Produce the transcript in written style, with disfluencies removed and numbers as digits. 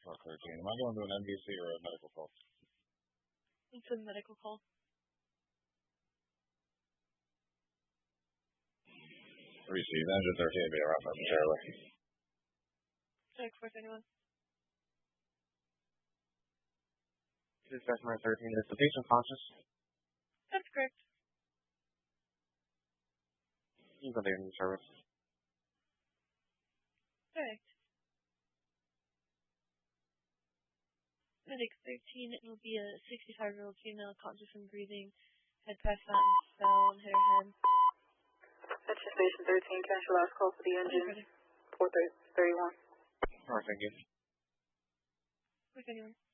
Truck 13. Am I going to an NBC or a medical call? It's a medical call. Received. Engine 13 being around momentarily. Check 431. This is customer 13. Is the patient conscious? That's correct. You go there in the service. Correct. Medic 13, it will be a 65-year-old female, conscious and breathing, had passed out and fell and hit her head. That's just station 13, cash your last call for the engine, 431. Alright, thank you. 431.